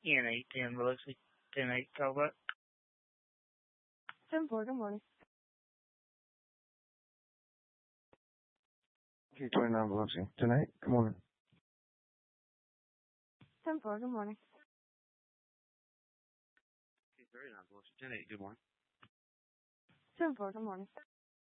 10-8, Biloxi. 10-8, call back. 10-4, good morning. G29 Biloxi. 10-8, good morning. 10-4, good morning. G39 Biloxi. 10-8, good morning. 10-4, good morning.